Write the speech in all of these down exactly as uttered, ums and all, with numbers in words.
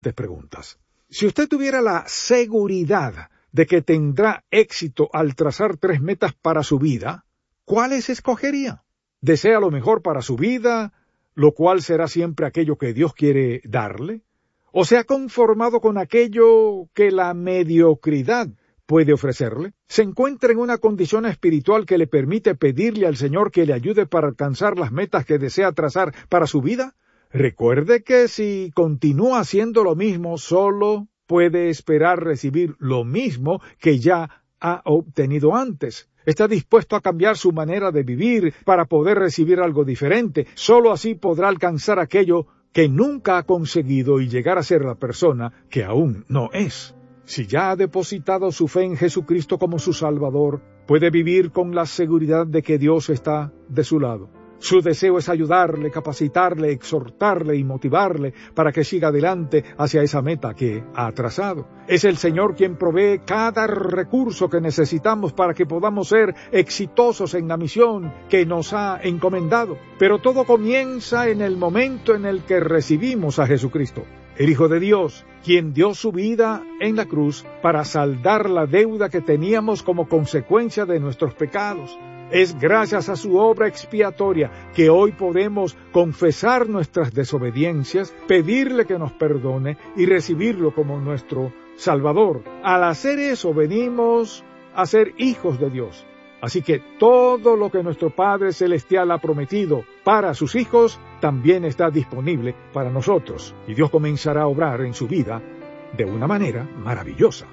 Te preguntas, si usted tuviera la seguridad de que tendrá éxito al trazar tres metas para su vida, ¿cuáles escogería? ¿Desea lo mejor para su vida, lo cual será siempre aquello que Dios quiere darle? ¿O se ha conformado con aquello que la mediocridad puede ofrecerle? ¿Se encuentra en una condición espiritual que le permite pedirle al Señor que le ayude para alcanzar las metas que desea trazar para su vida? Recuerde que si continúa haciendo lo mismo, solo puede esperar recibir lo mismo que ya ha obtenido antes. Está dispuesto a cambiar su manera de vivir para poder recibir algo diferente. Solo así podrá alcanzar aquello que nunca ha conseguido y llegar a ser la persona que aún no es. Si ya ha depositado su fe en Jesucristo como su Salvador, puede vivir con la seguridad de que Dios está de su lado. Su deseo es ayudarle, capacitarle, exhortarle y motivarle para que siga adelante hacia esa meta que ha trazado. Es el Señor quien provee cada recurso que necesitamos para que podamos ser exitosos en la misión que nos ha encomendado. Pero todo comienza en el momento en el que recibimos a Jesucristo, el Hijo de Dios, quien dio su vida en la cruz para saldar la deuda que teníamos como consecuencia de nuestros pecados. Es gracias a su obra expiatoria que hoy podemos confesar nuestras desobediencias, pedirle que nos perdone y recibirlo como nuestro Salvador. Al hacer eso, venimos a ser hijos de Dios. Así que todo lo que nuestro Padre Celestial ha prometido para sus hijos también está disponible para nosotros. Y Dios comenzará a obrar en su vida de una manera maravillosa.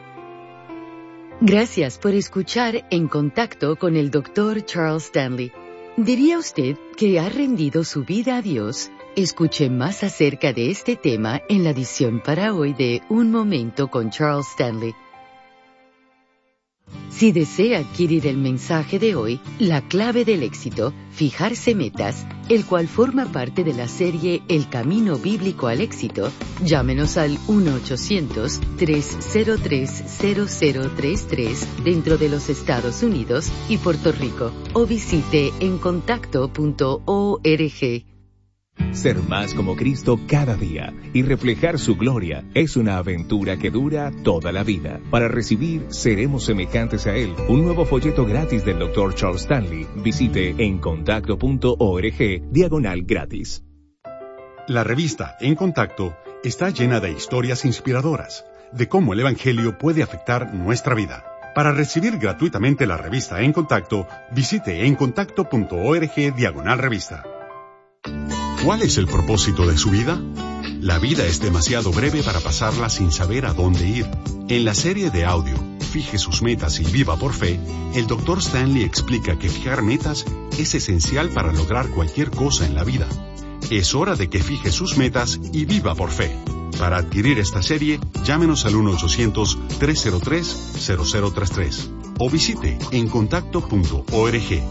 Gracias por escuchar En Contacto con el doctor Charles Stanley. ¿Diría usted que ha rendido su vida a Dios? Escuche más acerca de este tema en la edición para hoy de Un Momento con Charles Stanley. Si desea adquirir el mensaje de hoy, La clave del éxito, fijarse metas, el cual forma parte de la serie El camino bíblico al éxito, llámenos al uno ochocientos, tres cero tres, cero cero tres tres dentro de los Estados Unidos y Puerto Rico o visite en contacto punto org. Ser más como Cristo cada día y reflejar su gloria es una aventura que dura toda la vida. Para recibir Seremos semejantes a Él, un nuevo folleto gratis del doctor Charles Stanley, visite en contacto punto org diagonal gratis. La revista En Contacto está llena de historias inspiradoras de cómo el Evangelio puede afectar nuestra vida. Para recibir gratuitamente la revista En Contacto, visite en contacto punto org diagonal revista. ¿Cuál es el propósito de su vida? La vida es demasiado breve para pasarla sin saber a dónde ir. En la serie de audio, Fije sus metas y viva por fe, el doctor Stanley explica que fijar metas es esencial para lograr cualquier cosa en la vida. Es hora de que fije sus metas y viva por fe. Para adquirir esta serie, llámenos al uno ochocientos, tres cero tres, cero cero tres tres o visite en contacto punto org.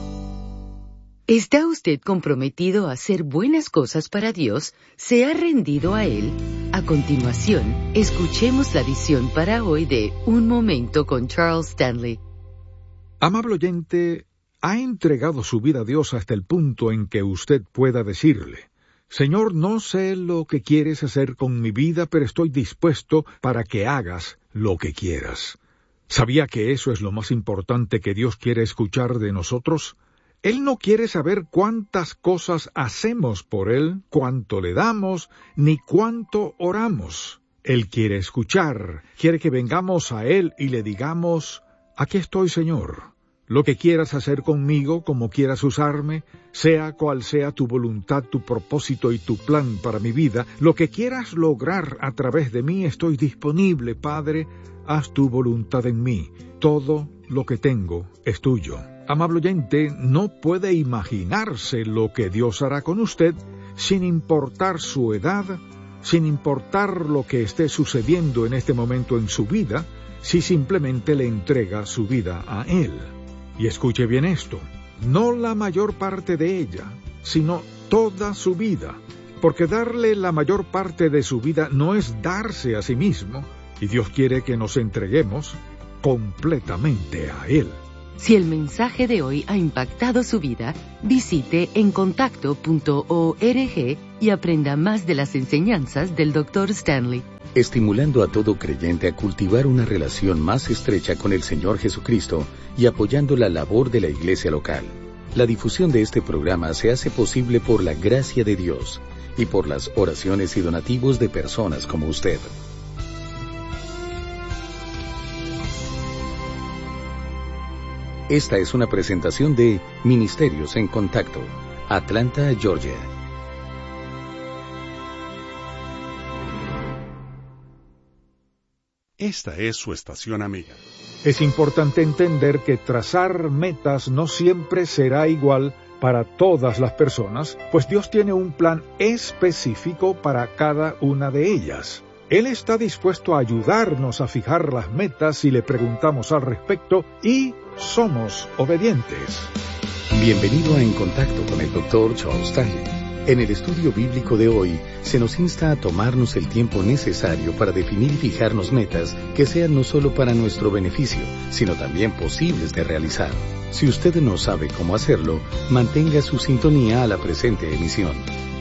¿Está usted comprometido a hacer buenas cosas para Dios? ¿Se ha rendido a Él? A continuación, escuchemos la edición para hoy de Un Momento con Charles Stanley. Amable oyente, ¿ha entregado su vida a Dios hasta el punto en que usted pueda decirle: Señor, no sé lo que quieres hacer con mi vida, pero estoy dispuesto para que hagas lo que quieras? ¿Sabía que eso es lo más importante que Dios quiere escuchar de nosotros? Él no quiere saber cuántas cosas hacemos por Él, cuánto le damos, ni cuánto oramos. Él quiere escuchar, quiere que vengamos a Él y le digamos: aquí estoy, Señor. Lo que quieras hacer conmigo, como quieras usarme, sea cual sea tu voluntad, tu propósito y tu plan para mi vida, lo que quieras lograr a través de mí, estoy disponible, Padre. Haz tu voluntad en mí. Todo lo que tengo es tuyo. Amable oyente, no puede imaginarse lo que Dios hará con usted sin importar su edad, sin importar lo que esté sucediendo en este momento en su vida, si simplemente le entrega su vida a Él. Y escuche bien esto, no la mayor parte de ella, sino toda su vida, porque darle la mayor parte de su vida no es darse a sí mismo, y Dios quiere que nos entreguemos completamente a Él. Si el mensaje de hoy ha impactado su vida, visite encontacto punto org y aprenda más de las enseñanzas del doctor Stanley. Estimulando a todo creyente a cultivar una relación más estrecha con el Señor Jesucristo y apoyando la labor de la iglesia local. La difusión de este programa se hace posible por la gracia de Dios y por las oraciones y donativos de personas como usted. Esta es una presentación de Ministerios en Contacto, Atlanta, Georgia. Esta es su estación amiga. Es importante entender que trazar metas no siempre será igual para todas las personas, pues Dios tiene un plan específico para cada una de ellas. Él está dispuesto a ayudarnos a fijar las metas si le preguntamos al respecto y somos obedientes. Bienvenido a En Contacto con el doctor Charles Stanley. En el estudio bíblico de hoy, se nos insta a tomarnos el tiempo necesario para definir y fijarnos metas que sean no solo para nuestro beneficio, sino también posibles de realizar. Si usted no sabe cómo hacerlo, mantenga su sintonía a la presente emisión.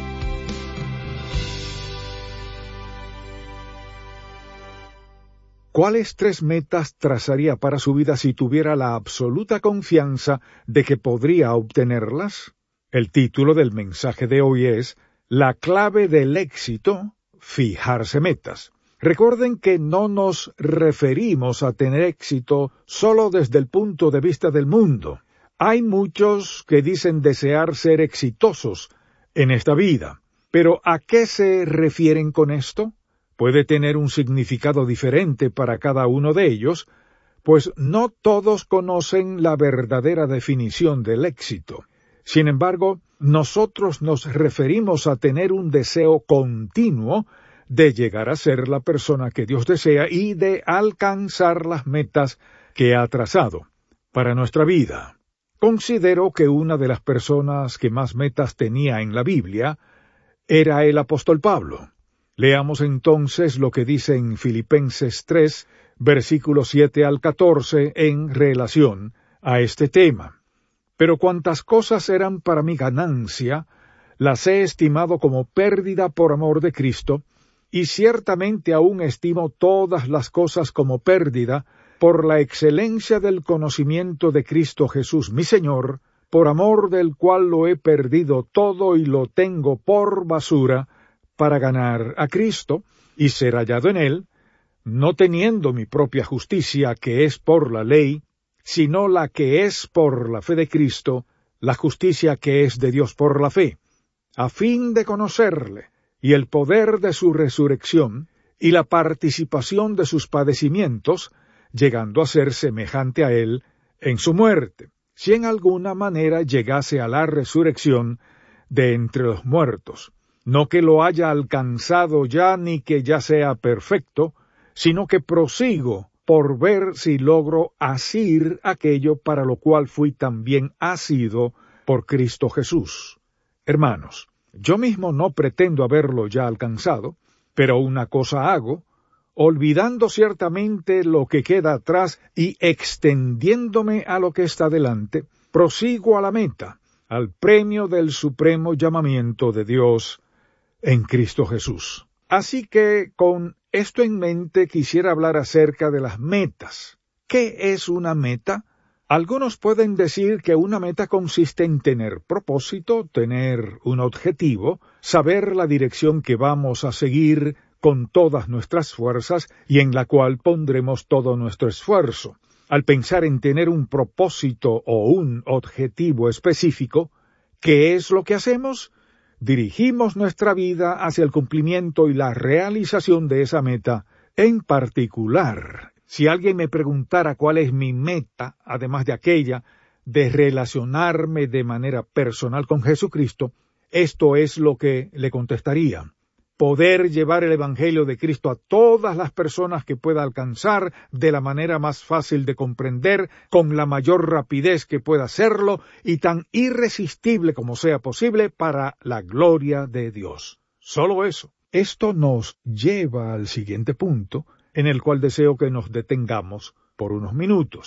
¿Cuáles tres metas trazaría para su vida si tuviera la absoluta confianza de que podría obtenerlas? El título del mensaje de hoy es La clave del éxito, fijarse metas. Recuerden que no nos referimos a tener éxito solo desde el punto de vista del mundo. Hay muchos que dicen desear ser exitosos en esta vida. Pero ¿a qué se refieren con esto? Puede tener un significado diferente para cada uno de ellos, pues no todos conocen la verdadera definición del éxito. Sin embargo, nosotros nos referimos a tener un deseo continuo de llegar a ser la persona que Dios desea y de alcanzar las metas que ha trazado para nuestra vida. Considero que una de las personas que más metas tenía en la Biblia era el apóstol Pablo. Leamos entonces lo que dice en Filipenses tres, versículos siete al catorce, en relación a este tema. Pero cuantas cosas eran para mi ganancia, las he estimado como pérdida por amor de Cristo, y ciertamente aún estimo todas las cosas como pérdida por la excelencia del conocimiento de Cristo Jesús mi Señor, por amor del cual lo he perdido todo y lo tengo por basura, para ganar a Cristo y ser hallado en Él, no teniendo mi propia justicia que es por la ley, sino la que es por la fe de Cristo, la justicia que es de Dios por la fe, a fin de conocerle, y el poder de su resurrección, y la participación de sus padecimientos, llegando a ser semejante a Él en su muerte, si en alguna manera llegase a la resurrección de entre los muertos. No que lo haya alcanzado ya ni que ya sea perfecto, sino que prosigo por ver si logro asir aquello para lo cual fui también asido por Cristo Jesús. Hermanos, yo mismo no pretendo haberlo ya alcanzado, pero una cosa hago, olvidando ciertamente lo que queda atrás y extendiéndome a lo que está delante, prosigo a la meta, al premio del supremo llamamiento de Dios en Cristo Jesús. Así que, con esto en mente, quisiera hablar acerca de las metas. ¿Qué es una meta? Algunos pueden decir que una meta consiste en tener propósito, tener un objetivo, saber la dirección que vamos a seguir con todas nuestras fuerzas y en la cual pondremos todo nuestro esfuerzo. Al pensar en tener un propósito o un objetivo específico, ¿qué es lo que hacemos? Dirigimos nuestra vida hacia el cumplimiento y la realización de esa meta. En particular, si alguien me preguntara cuál es mi meta, además de aquella de relacionarme de manera personal con Jesucristo, esto es lo que le contestaría: poder llevar el Evangelio de Cristo a todas las personas que pueda alcanzar de la manera más fácil de comprender, con la mayor rapidez que pueda hacerlo y tan irresistible como sea posible para la gloria de Dios. Solo eso. Esto nos lleva al siguiente punto, en el cual deseo que nos detengamos por unos minutos.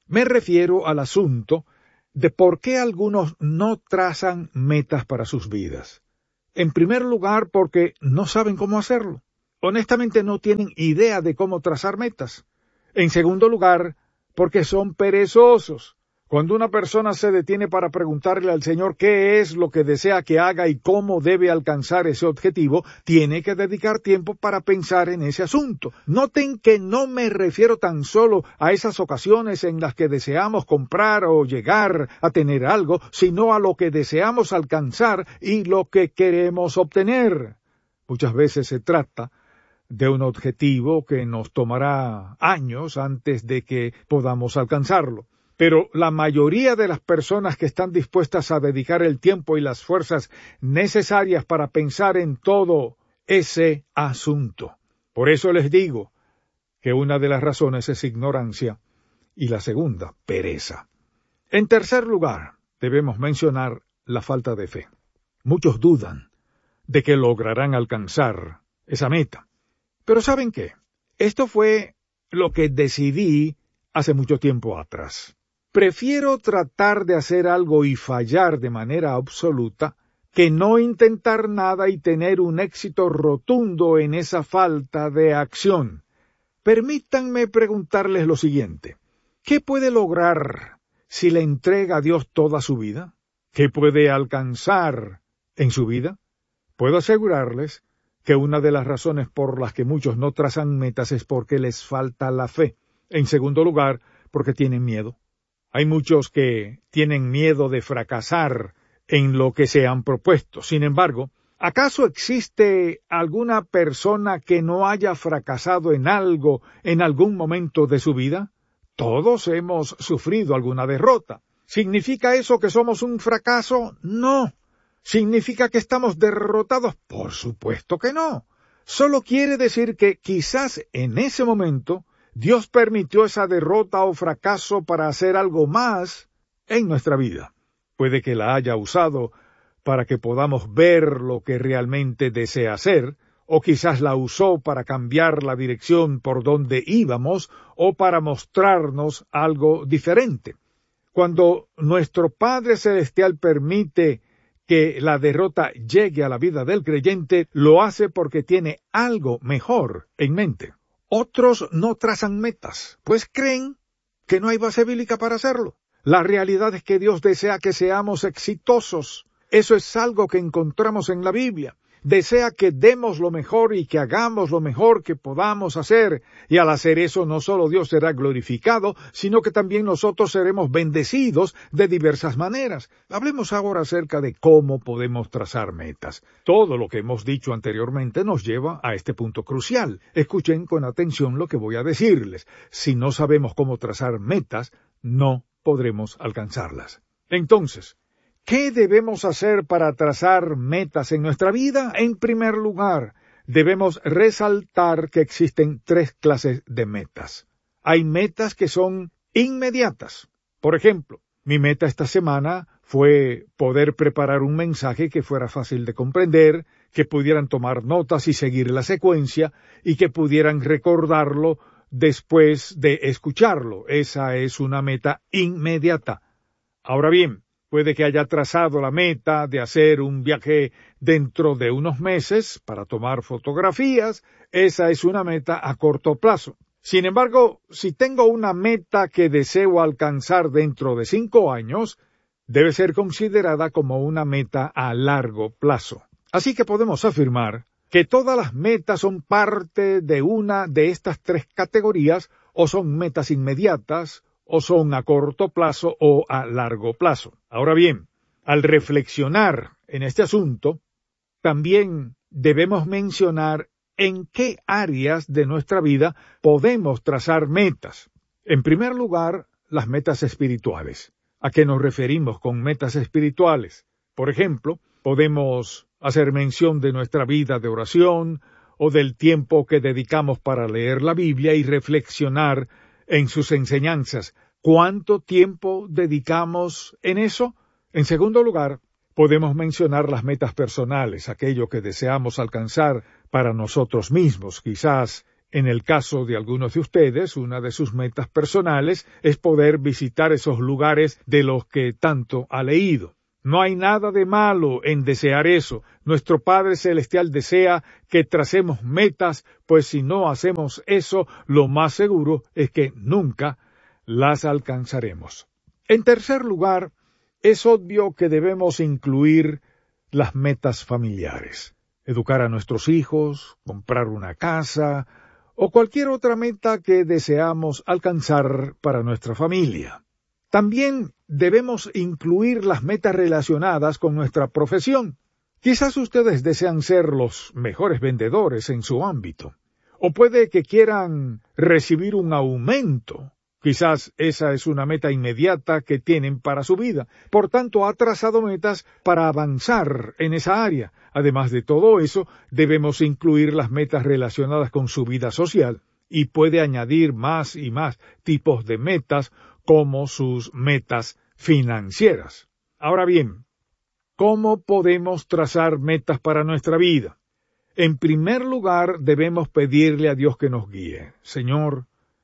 Me refiero al asunto de por qué algunos no trazan metas para sus vidas. En primer lugar, porque no saben cómo hacerlo. Honestamente no tienen idea de cómo trazar metas. En segundo lugar, porque son perezosos. Cuando una persona se detiene para preguntarle al Señor qué es lo que desea que haga y cómo debe alcanzar ese objetivo, tiene que dedicar tiempo para pensar en ese asunto. Noten que no me refiero tan solo a esas ocasiones en las que deseamos comprar o llegar a tener algo, sino a lo que deseamos alcanzar y lo que queremos obtener. Muchas veces se trata de un objetivo que nos tomará años antes de que podamos alcanzarlo. Pero la mayoría de las personas que están dispuestas a dedicar el tiempo y las fuerzas necesarias para pensar en todo ese asunto. Por eso les digo que una de las razones es ignorancia y la segunda, pereza. En tercer lugar, debemos mencionar la falta de fe. Muchos dudan de que lograrán alcanzar esa meta. Pero ¿saben qué? Esto fue lo que decidí hace mucho tiempo atrás. Prefiero tratar de hacer algo y fallar de manera absoluta que no intentar nada y tener un éxito rotundo en esa falta de acción. Permítanme preguntarles lo siguiente. ¿Qué puede lograr si le entrega a Dios toda su vida? ¿Qué puede alcanzar en su vida? Puedo asegurarles que una de las razones por las que muchos no trazan metas es porque les falta la fe. En segundo lugar, porque tienen miedo. Hay muchos que tienen miedo de fracasar en lo que se han propuesto. Sin embargo, ¿acaso existe alguna persona que no haya fracasado en algo en algún momento de su vida? Todos hemos sufrido alguna derrota. ¿Significa eso que somos un fracaso? No. ¿Significa que estamos derrotados? Por supuesto que no. Solo quiere decir que quizás en ese momento Dios permitió esa derrota o fracaso para hacer algo más en nuestra vida. Puede que la haya usado para que podamos ver lo que realmente desea hacer, o quizás la usó para cambiar la dirección por donde íbamos, o para mostrarnos algo diferente. Cuando nuestro Padre Celestial permite que la derrota llegue a la vida del creyente, lo hace porque tiene algo mejor en mente. Otros no trazan metas, pues creen que no hay base bíblica para hacerlo. La realidad es que Dios desea que seamos exitosos. Eso es algo que encontramos en la Biblia. Desea que demos lo mejor y que hagamos lo mejor que podamos hacer. Y al hacer eso, no solo Dios será glorificado, sino que también nosotros seremos bendecidos de diversas maneras. Hablemos ahora acerca de cómo podemos trazar metas. Todo lo que hemos dicho anteriormente nos lleva a este punto crucial. Escuchen con atención lo que voy a decirles. Si no sabemos cómo trazar metas, no podremos alcanzarlas. Entonces, ¿qué debemos hacer para trazar metas en nuestra vida? En primer lugar, debemos resaltar que existen tres clases de metas. Hay metas que son inmediatas. Por ejemplo, mi meta esta semana fue poder preparar un mensaje que fuera fácil de comprender, que pudieran tomar notas y seguir la secuencia, y que pudieran recordarlo después de escucharlo. Esa es una meta inmediata. Ahora bien, puede que haya trazado la meta de hacer un viaje dentro de unos meses para tomar fotografías. Esa es una meta a corto plazo. Sin embargo, si tengo una meta que deseo alcanzar dentro de cinco años, debe ser considerada como una meta a largo plazo. Así que podemos afirmar que todas las metas son parte de una de estas tres categorías, o son metas inmediatas, o son a corto plazo o a largo plazo. Ahora bien, al reflexionar en este asunto, también debemos mencionar en qué áreas de nuestra vida podemos trazar metas. En primer lugar, las metas espirituales. ¿A qué nos referimos con metas espirituales? Por ejemplo, podemos hacer mención de nuestra vida de oración o del tiempo que dedicamos para leer la Biblia y reflexionar en sus enseñanzas. ¿Cuánto tiempo dedicamos en eso? En segundo lugar, podemos mencionar las metas personales, aquello que deseamos alcanzar para nosotros mismos. Quizás En el caso de algunos de ustedes, una de sus metas personales es poder visitar esos lugares de los que tanto ha leído. No hay nada de malo en desear eso. Nuestro Padre Celestial desea que tracemos metas, pues si no hacemos eso, lo más seguro es que nunca las alcanzaremos. En tercer lugar, es obvio que debemos incluir las metas familiares. Educar a nuestros hijos, comprar una casa, o cualquier otra meta que deseamos alcanzar para nuestra familia. También debemos incluir las metas relacionadas con nuestra profesión. Quizás ustedes desean ser los mejores vendedores en su ámbito, o puede que quieran recibir un aumento. Quizás esa es una meta inmediata que tienen para su vida. Por tanto, ha trazado metas para avanzar en esa área. Además de todo eso, debemos incluir las metas relacionadas con su vida social, y puede añadir más y más tipos de metas, como sus metas financieras. Ahora bien, ¿cómo podemos trazar metas para nuestra vida? En primer lugar, debemos pedirle a Dios que nos guíe. Señor,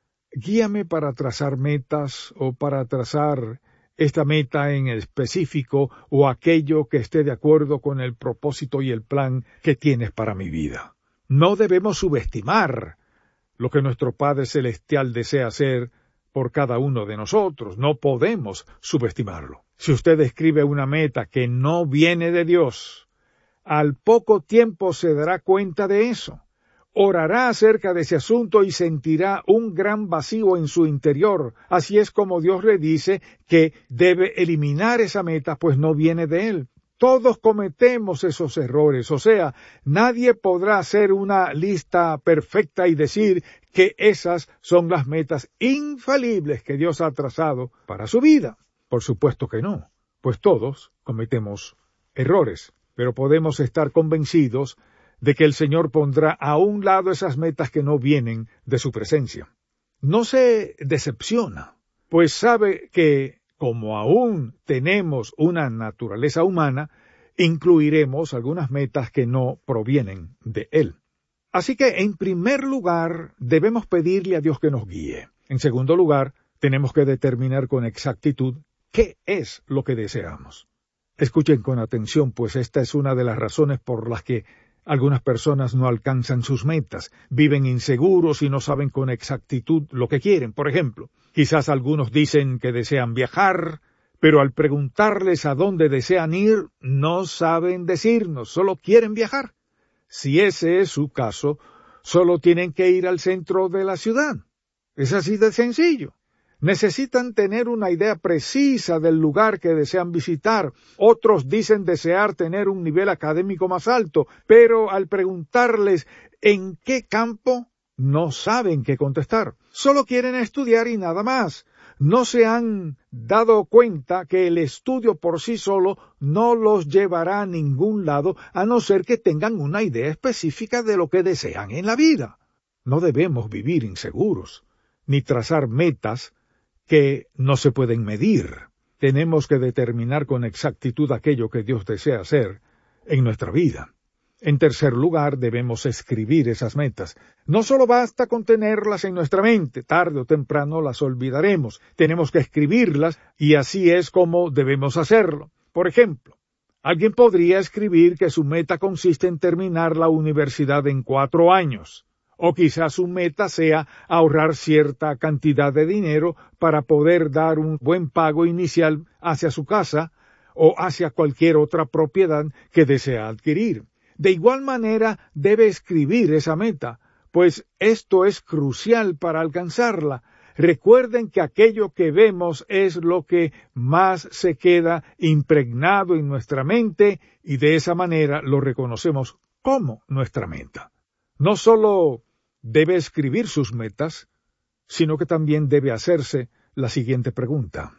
guíame para trazar metas o para trazar esta meta en específico o aquello que esté de acuerdo con el propósito y el plan que tienes para mi vida. No debemos subestimar lo que nuestro Padre Celestial desea hacer por cada uno de nosotros. No podemos subestimarlo. Si usted escribe una meta que no viene de Dios, al poco tiempo se dará cuenta de eso. Orará acerca de ese asunto y sentirá un gran vacío en su interior. Así es como Dios le dice que debe eliminar esa meta, pues no viene de Él. Todos cometemos esos errores, o sea, nadie podrá hacer una lista perfecta y decir que esas son las metas infalibles que Dios ha trazado para su vida. Por supuesto que no, pues todos cometemos errores, pero podemos estar convencidos de que el Señor pondrá a un lado esas metas que no vienen de su presencia. No se decepciona, pues sabe que, como aún tenemos una naturaleza humana, incluiremos algunas metas que no provienen de Él. Así que, en primer lugar, debemos pedirle a Dios que nos guíe. En segundo lugar, tenemos que determinar con exactitud qué es lo que deseamos. Escuchen con atención, pues esta es una de las razones por las que algunas personas no alcanzan sus metas, viven inseguros y no saben con exactitud lo que quieren. Por ejemplo, quizás algunos dicen que desean viajar, pero al preguntarles a dónde desean ir, no saben decirnos, solo quieren viajar. Si ese es su caso, solo tienen que ir al centro de la ciudad. Es así de sencillo. Necesitan tener una idea precisa del lugar que desean visitar. Otros dicen desear tener un nivel académico más alto, pero al preguntarles en qué campo, no saben qué contestar. Solo quieren estudiar y nada más. No se han dado cuenta que el estudio por sí solo no los llevará a ningún lado, a no ser que tengan una idea específica de lo que desean en la vida. No debemos vivir inseguros, ni trazar metas que no se pueden medir. Tenemos que determinar con exactitud aquello que Dios desea hacer en nuestra vida. En tercer lugar, debemos escribir esas metas. No solo basta con tenerlas en nuestra mente, tarde o temprano las olvidaremos. Tenemos que escribirlas y así es como debemos hacerlo. Por ejemplo, alguien podría escribir que su meta consiste en terminar la universidad en cuatro años. O quizás su meta sea ahorrar cierta cantidad de dinero para poder dar un buen pago inicial hacia su casa o hacia cualquier otra propiedad que desea adquirir. De igual manera debe escribir esa meta, pues esto es crucial para alcanzarla. Recuerden que aquello que vemos es lo que más se queda impregnado en nuestra mente y de esa manera lo reconocemos como nuestra meta. No solo debe escribir sus metas, sino que también debe hacerse la siguiente pregunta.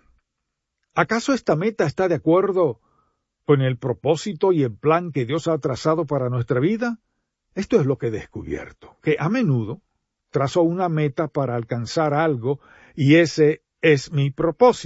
¿Acaso esta meta está de acuerdo con el propósito y el plan que Dios ha trazado para nuestra vida? Esto es lo que he descubierto, que a menudo trazo una meta para alcanzar algo y ese es mi propósito.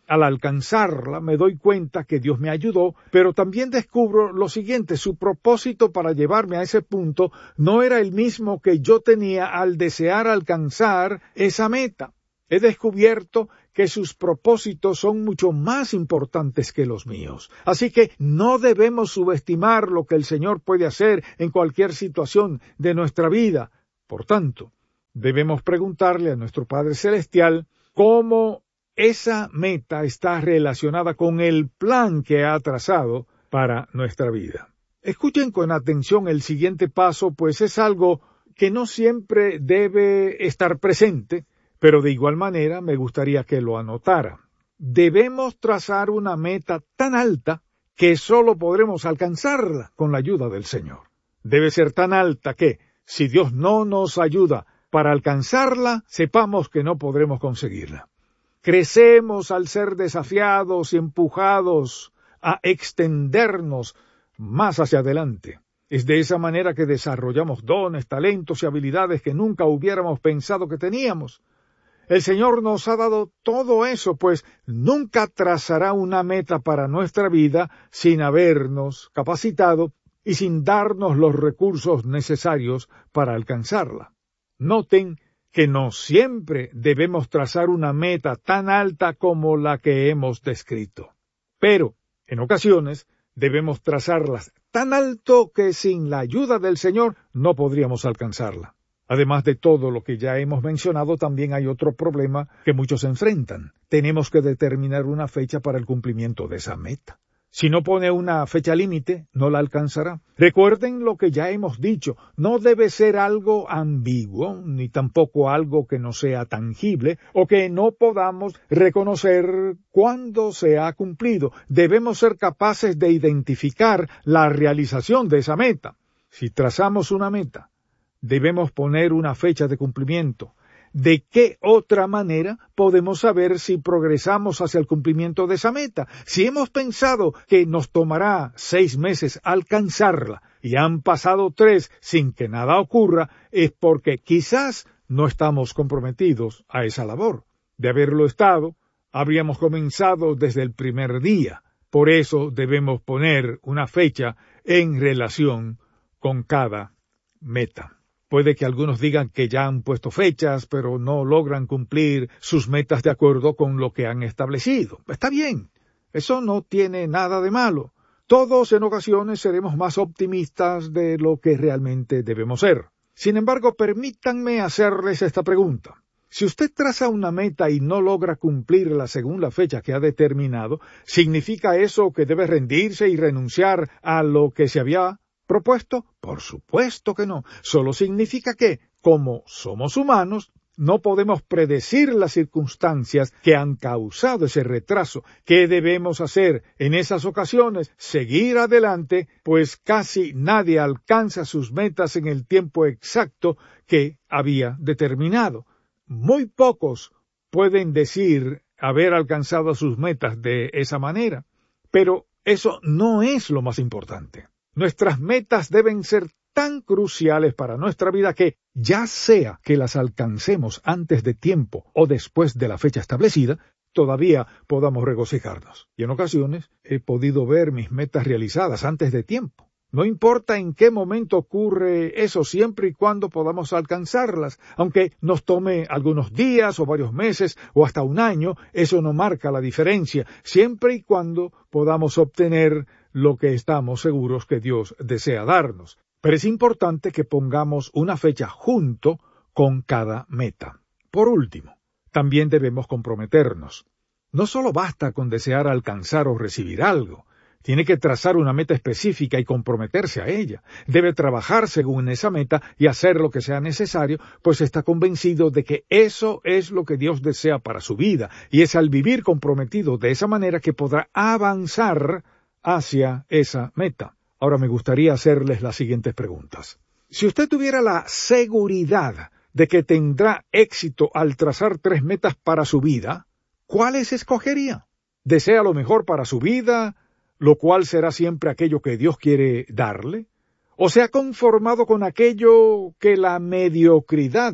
Al alcanzarla me doy cuenta que Dios me ayudó, pero también descubro lo siguiente: su propósito para llevarme a ese punto no era el mismo que yo tenía al desear alcanzar esa meta. He descubierto que sus propósitos son mucho más importantes que los míos. Así que no debemos subestimar lo que el Señor puede hacer en cualquier situación de nuestra vida. Por tanto, debemos preguntarle a nuestro Padre Celestial cómo esa meta está relacionada con el plan que ha trazado para nuestra vida. Escuchen con atención el siguiente paso, pues es algo que no siempre debe estar presente, pero de igual manera me gustaría que lo anotara. Debemos trazar una meta tan alta que solo podremos alcanzarla con la ayuda del Señor. Debe ser tan alta que, si Dios no nos ayuda para alcanzarla, sepamos que no podremos conseguirla. Crecemos al ser desafiados y empujados a extendernos más hacia adelante. Es de esa manera que desarrollamos dones, talentos y habilidades que nunca hubiéramos pensado que teníamos. El Señor nos ha dado todo eso, pues nunca trazará una meta para nuestra vida sin habernos capacitado y sin darnos los recursos necesarios para alcanzarla. Noten que no siempre debemos trazar una meta tan alta como la que hemos descrito. Pero, en ocasiones, debemos trazarlas tan alto que sin la ayuda del Señor no podríamos alcanzarla. Además de todo lo que ya hemos mencionado, también hay otro problema que muchos enfrentan. Tenemos que determinar una fecha para el cumplimiento de esa meta. Si no pone una fecha límite, no la alcanzará. Recuerden lo que ya hemos dicho, no debe ser algo ambiguo, ni tampoco algo que no sea tangible, o que no podamos reconocer cuándo se ha cumplido. Debemos ser capaces de identificar la realización de esa meta. Si trazamos una meta, debemos poner una fecha de cumplimiento. ¿De qué otra manera podemos saber si progresamos hacia el cumplimiento de esa meta? Si hemos pensado que nos tomará seis meses alcanzarla y han pasado tres sin que nada ocurra, es porque quizás no estamos comprometidos a esa labor. De haberlo estado, habríamos comenzado desde el primer día. Por eso debemos poner una fecha en relación con cada meta. Puede que algunos digan que ya han puesto fechas, pero no logran cumplir sus metas de acuerdo con lo que han establecido. Está bien, eso no tiene nada de malo. Todos en ocasiones seremos más optimistas de lo que realmente debemos ser. Sin embargo, permítanme hacerles esta pregunta. Si usted traza una meta y no logra cumplirla según la fecha que ha determinado, ¿significa eso que debe rendirse y renunciar a lo que se había propuesto? Por supuesto que no. Solo significa que, como somos humanos, no podemos predecir las circunstancias que han causado ese retraso. ¿Qué debemos hacer en esas ocasiones? Seguir adelante, pues casi nadie alcanza sus metas en el tiempo exacto que había determinado. Muy pocos pueden decir haber alcanzado sus metas de esa manera, pero eso no es lo más importante. Nuestras metas deben ser tan cruciales para nuestra vida que, ya sea que las alcancemos antes de tiempo o después de la fecha establecida, todavía podamos regocijarnos. Y en ocasiones he podido ver mis metas realizadas antes de tiempo. No importa en qué momento ocurre eso, siempre y cuando podamos alcanzarlas. Aunque nos tome algunos días o varios meses o hasta un año, eso no marca la diferencia, siempre y cuando podamos obtener lo que estamos seguros que Dios desea darnos. Pero es importante que pongamos una fecha junto con cada meta. Por último, también debemos comprometernos. No solo basta con desear alcanzar o recibir algo. Tiene que trazar una meta específica y comprometerse a ella. Debe trabajar según esa meta y hacer lo que sea necesario, pues está convencido de que eso es lo que Dios desea para su vida, y es al vivir comprometido de esa manera que podrá avanzar hacia esa meta. Ahora me gustaría hacerles las siguientes preguntas. Si usted tuviera la seguridad de que tendrá éxito al trazar tres metas para su vida, ¿cuáles escogería? ¿Desea lo mejor para su vida, lo cual será siempre aquello que Dios quiere darle? ¿O se ha conformado con aquello que la mediocridad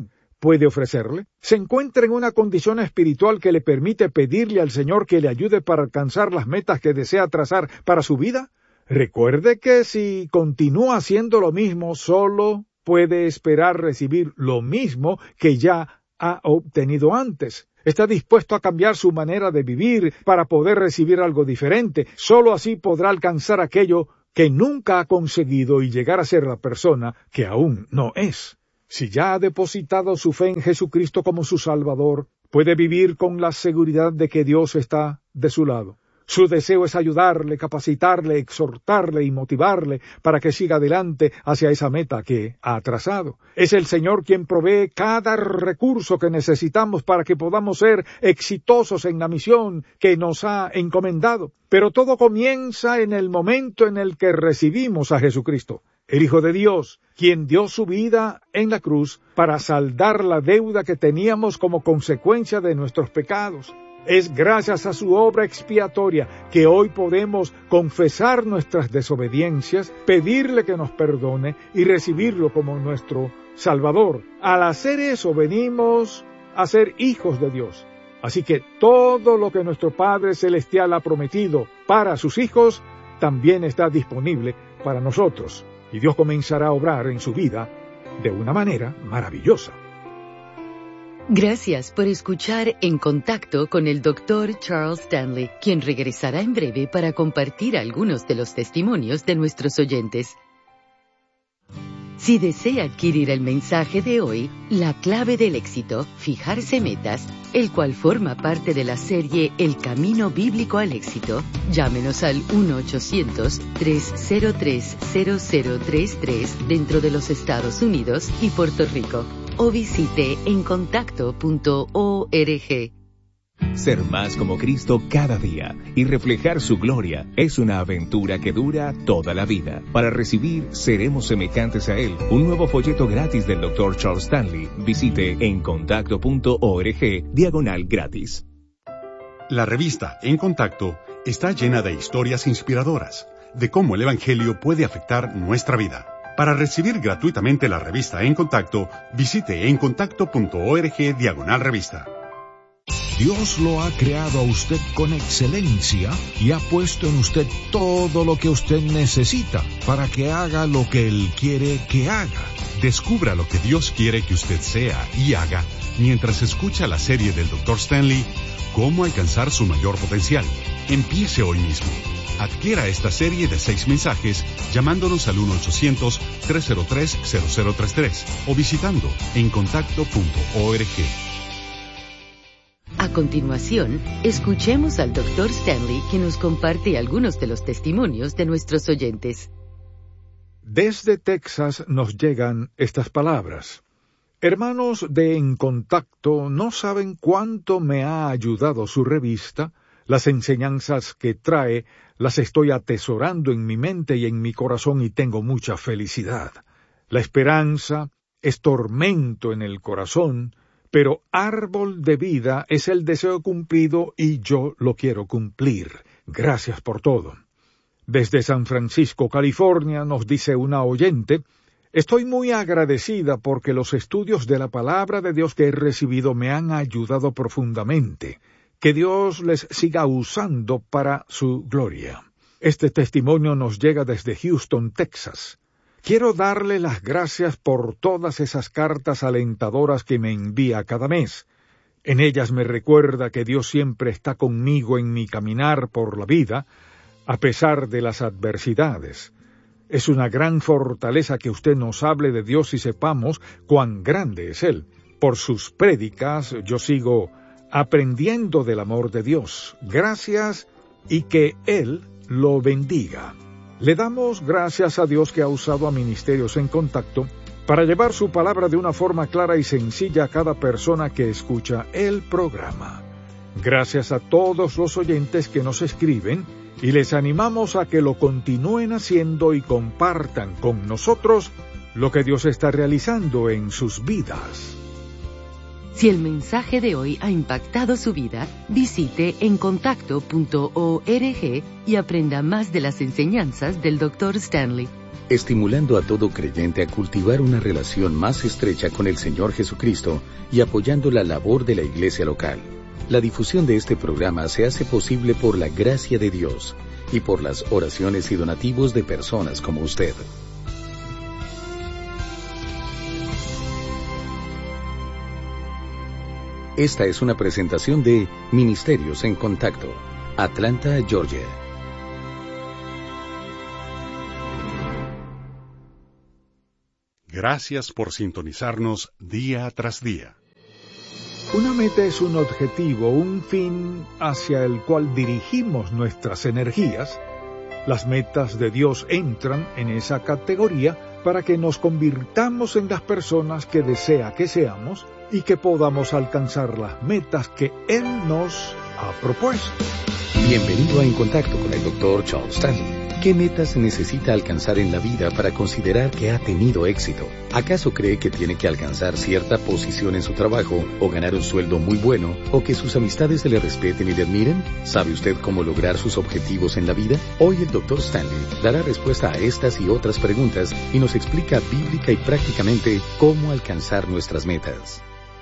puede ofrecerle? ¿Se encuentra en una condición espiritual que le permite pedirle al Señor que le ayude para alcanzar las metas que desea trazar para su vida? Recuerde que si continúa haciendo lo mismo, solo puede esperar recibir lo mismo que ya ha obtenido antes. Está dispuesto a cambiar su manera de vivir para poder recibir algo diferente. Solo así podrá alcanzar aquello que nunca ha conseguido y llegar a ser la persona que aún no es. Si ya ha depositado su fe en Jesucristo como su Salvador, puede vivir con la seguridad de que Dios está de su lado. Su deseo es ayudarle, capacitarle, exhortarle y motivarle para que siga adelante hacia esa meta que ha trazado. Es el Señor quien provee cada recurso que necesitamos para que podamos ser exitosos en la misión que nos ha encomendado. Pero todo comienza en el momento en el que recibimos a Jesucristo, el Hijo de Dios, quien dio su vida en la cruz para saldar la deuda que teníamos como consecuencia de nuestros pecados. Es gracias a su obra expiatoria que hoy podemos confesar nuestras desobediencias, pedirle que nos perdone y recibirlo como nuestro Salvador. Al hacer eso venimos a ser hijos de Dios. Así que todo lo que nuestro Padre Celestial ha prometido para sus hijos también está disponible para nosotros. Y Dios comenzará a obrar en su vida de una manera maravillosa. Gracias por escuchar En Contacto con el doctor Charles Stanley, quien regresará en breve para compartir algunos de los testimonios de nuestros oyentes. Si desea adquirir el mensaje de hoy, La clave del éxito, fijarse metas, el cual forma parte de la serie El camino bíblico al éxito, llámenos al uno ochocientos, tres cero tres, cero cero tres tres dentro de los Estados Unidos y Puerto Rico, o visite en contacto punto org. Ser más como Cristo cada día y reflejar su gloria es una aventura que dura toda la vida. Para recibir Seremos semejantes a Él, un nuevo folleto gratis del doctor Charles Stanley, visite en contacto punto org diagonal gratis. La revista En Contacto está llena de historias inspiradoras de cómo el Evangelio puede afectar nuestra vida. Para recibir gratuitamente la revista En Contacto, visite en contacto punto org diagonal revista. Dios lo ha creado a usted con excelencia y ha puesto en usted todo lo que usted necesita para que haga lo que Él quiere que haga. Descubra lo que Dios quiere que usted sea y haga mientras escucha la serie del doctor Stanley, Cómo alcanzar su mayor potencial. Empiece hoy mismo. Adquiera esta serie de seis mensajes llamándonos al uno ochocientos, tres cero tres, cero cero tres tres o visitando en contacto punto org. A continuación, escuchemos al doctor Stanley, que nos comparte algunos de los testimonios de nuestros oyentes. Desde Texas nos llegan estas palabras. Hermanos de En Contacto, no saben cuánto me ha ayudado su revista. Las enseñanzas que trae las estoy atesorando en mi mente y en mi corazón y tengo mucha felicidad. La esperanza es tormento en el corazón, pero árbol de vida es el deseo cumplido y yo lo quiero cumplir. Gracias por todo. Desde San Francisco, California, nos dice una oyente, estoy muy agradecida porque los estudios de la palabra de Dios que he recibido me han ayudado profundamente. Que Dios les siga usando para su gloria. Este testimonio nos llega desde Houston, Texas. Quiero darle las gracias por todas esas cartas alentadoras que me envía cada mes. En ellas me recuerda que Dios siempre está conmigo en mi caminar por la vida, a pesar de las adversidades. Es una gran fortaleza que usted nos hable de Dios y sepamos cuán grande es Él. Por sus prédicas yo sigo aprendiendo del amor de Dios. Gracias y que Él lo bendiga. Le damos gracias a Dios que ha usado a Ministerios en Contacto para llevar su palabra de una forma clara y sencilla a cada persona que escucha el programa. Gracias a todos los oyentes que nos escriben y les animamos a que lo continúen haciendo y compartan con nosotros lo que Dios está realizando en sus vidas. Si el mensaje de hoy ha impactado su vida, visite en contacto punto org y aprenda más de las enseñanzas del doctor Stanley. estimulando a todo creyente a cultivar una relación más estrecha con el Señor Jesucristo y apoyando la labor de la iglesia local. La difusión de este programa se hace posible por la gracia de Dios y por las oraciones y donativos de personas como usted. Esta es una presentación de Ministerios en Contacto, Atlanta, Georgia. Gracias por sintonizarnos día tras día. Una meta es un objetivo, un fin hacia el cual dirigimos nuestras energías. Las metas de Dios entran en esa categoría para que nos convirtamos en las personas que desea que seamos y que podamos alcanzar las metas que Él nos ha propuesto. Bienvenido a En Contacto con el doctor Charles Stanley. ¿Qué metas necesita alcanzar en la vida para considerar que ha tenido éxito? ¿Acaso cree que tiene que alcanzar cierta posición en su trabajo, o ganar un sueldo muy bueno, o que sus amistades se le respeten y le admiren? ¿Sabe usted cómo lograr sus objetivos en la vida? Hoy el doctor Stanley dará respuesta a estas y otras preguntas y nos explica bíblica y prácticamente cómo alcanzar nuestras metas.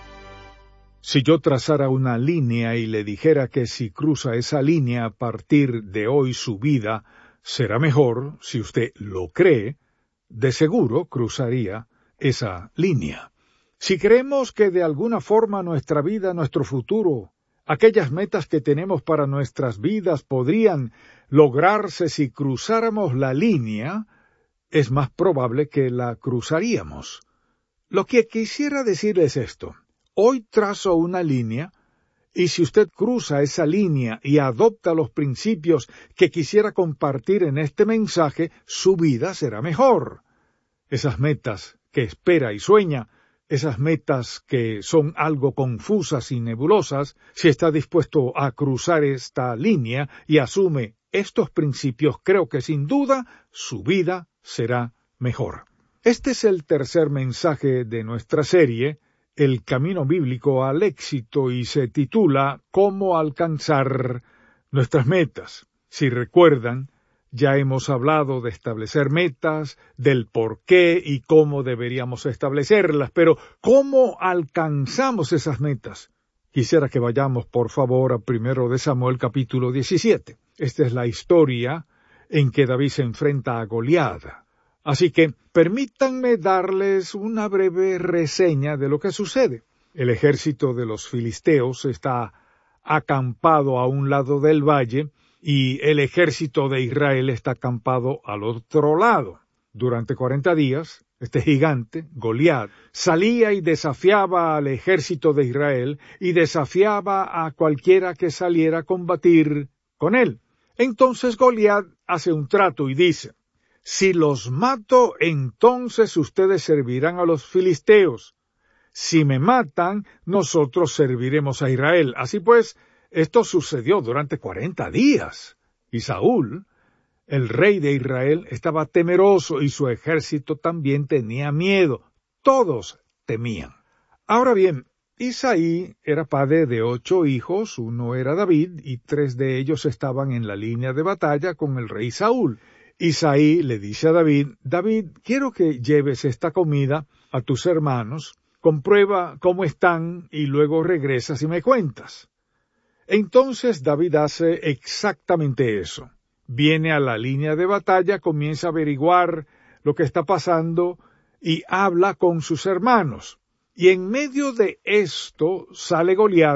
Si yo trazara una línea y le dijera que si cruza esa línea a partir de hoy su vida será mejor, si usted lo cree, de seguro cruzaría esa línea. Si creemos que de alguna forma nuestra vida, nuestro futuro, aquellas metas que tenemos para nuestras vidas podrían lograrse si cruzáramos la línea, es más probable que la cruzaríamos. Lo que quisiera decir es esto. Hoy trazo una línea, y si usted cruza esa línea y adopta los principios que quisiera compartir en este mensaje, su vida será mejor. Esas metas que espera y sueña, esas metas que son algo confusas y nebulosas, si está dispuesto a cruzar esta línea y asume estos principios, creo que sin duda su vida será mejor. Este es el tercer mensaje de nuestra serie, El Camino Bíblico al Éxito, y se titula ¿Cómo alcanzar nuestras metas? Si recuerdan, ya hemos hablado de establecer metas, del por qué y cómo deberíamos establecerlas, pero ¿cómo alcanzamos esas metas? Quisiera que vayamos, por favor, a primero de Samuel capítulo diecisiete. Esta es la historia en que David se enfrenta a Goliat. Así que permítanme darles una breve reseña de lo que sucede. El ejército de los filisteos está acampado a un lado del valle y el ejército de Israel está acampado al otro lado. Durante cuarenta días, este gigante, Goliat, salía y desafiaba al ejército de Israel y desafiaba a cualquiera que saliera a combatir con él. Entonces Goliat hace un trato y dice: si los mato, entonces ustedes servirán a los filisteos. Si me matan, nosotros serviremos a Israel. Así pues, esto sucedió durante cuarenta días. Y Saúl, el rey de Israel, estaba temeroso y su ejército también tenía miedo. Todos temían. Ahora bien, Isaí era padre de ocho hijos, uno era David, y tres de ellos estaban en la línea de batalla con el rey Saúl. Isaí le dice a David: David, quiero que lleves esta comida a tus hermanos, comprueba cómo están y luego regresas y me cuentas. Entonces David hace exactamente eso. Viene a la línea de batalla, comienza a averiguar lo que está pasando y habla con sus hermanos. Y en medio de esto sale Goliat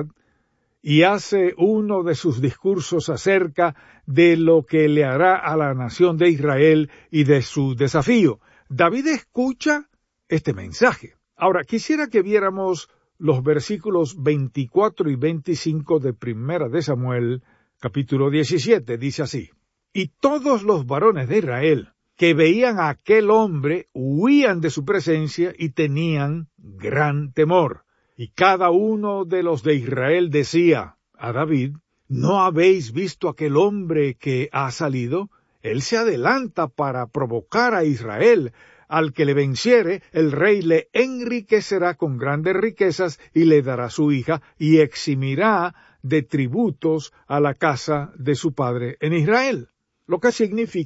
y hace uno de sus discursos acerca de lo que le hará a la nación de Israel y de su desafío. David escucha este mensaje. Ahora, quisiera que viéramos los versículos veinticuatro y veinticinco de Primera de Samuel, capítulo diecisiete. Dice así: y todos los varones de Israel que veían a aquel hombre huían de su presencia y tenían gran temor. Y cada uno de los de Israel decía a David: ¿no habéis visto aquel hombre que ha salido? Él se adelanta para provocar a Israel. Al que le venciere, el rey le enriquecerá con grandes riquezas y le dará su hija y eximirá de tributos a la casa de su padre en Israel. Lo que significa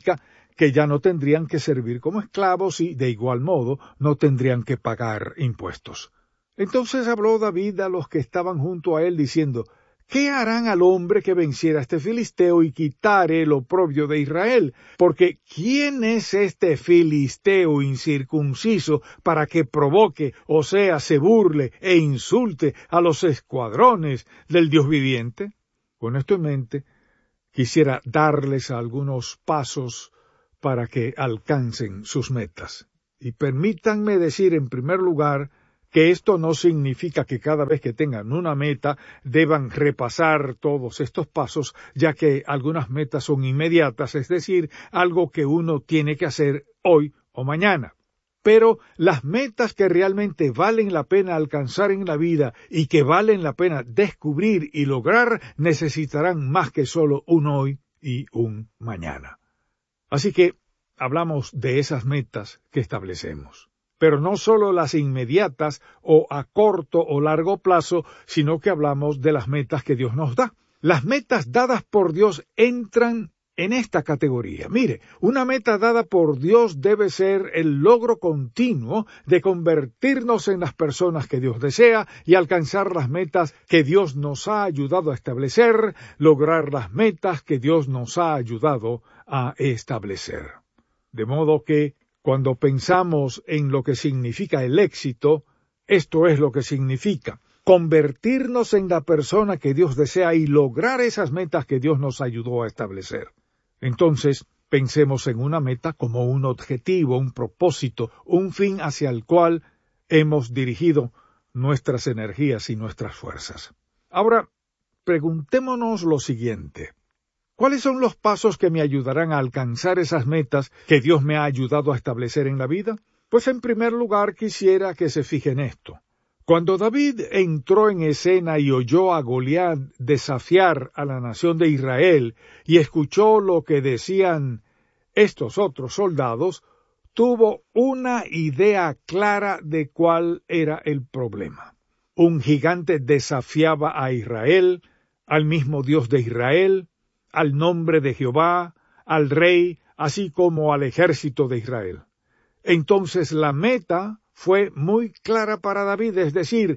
que ya no tendrían que servir como esclavos y, de igual modo, no tendrían que pagar impuestos. Entonces habló David a los que estaban junto a él, diciendo: ¿Qué harán al hombre que venciera a este filisteo y quitare el oprobio de Israel? Porque ¿quién es este filisteo incircunciso para que provoque, o sea, se burle e insulte a los escuadrones del Dios viviente? Con esto en mente, quisiera darles algunos pasos para que alcancen sus metas. Y permítanme decir en primer lugar que esto no significa que cada vez que tengan una meta deban repasar todos estos pasos, ya que algunas metas son inmediatas, es decir, algo que uno tiene que hacer hoy o mañana. Pero las metas que realmente valen la pena alcanzar en la vida y que valen la pena descubrir y lograr necesitarán más que solo un hoy y un mañana. Así que hablamos de esas metas que establecemos. Pero no solo las inmediatas o a corto o largo plazo, sino que hablamos de las metas que Dios nos da. Las metas dadas por Dios entran en esta categoría. Mire, una meta dada por Dios debe ser el logro continuo de convertirnos en las personas que Dios desea y alcanzar las metas que Dios nos ha ayudado a establecer, lograr las metas que Dios nos ha ayudado a establecer. De modo que, cuando pensamos en lo que significa el éxito, esto es lo que significa convertirnos en la persona que Dios desea y lograr esas metas que Dios nos ayudó a establecer. Entonces, pensemos en una meta como un objetivo, un propósito, un fin hacia el cual hemos dirigido nuestras energías y nuestras fuerzas. Ahora, preguntémonos lo siguiente. ¿Cuáles son los pasos que me ayudarán a alcanzar esas metas que Dios me ha ayudado a establecer en la vida? Pues en primer lugar quisiera que se fijen esto. Cuando David entró en escena y oyó a Goliat desafiar a la nación de Israel y escuchó lo que decían estos otros soldados, tuvo una idea clara de cuál era el problema. Un gigante desafiaba a Israel, al mismo Dios de Israel, al nombre de Jehová, al rey, así como al ejército de Israel. Entonces la meta fue muy clara para David, es decir,